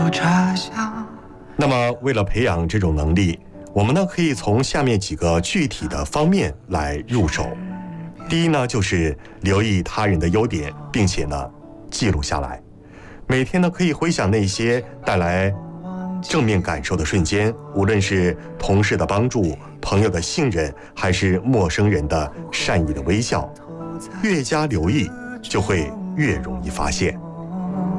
那么为了培养这种能力，我们呢可以从下面几个具体的方面来入手。第一呢，就是留意他人的优点，并且呢记录下来。每天呢可以回想那些带来正面感受的瞬间，无论是同事的帮助、朋友的信任，还是陌生人的善意的微笑。越加留意，就会越容易发现。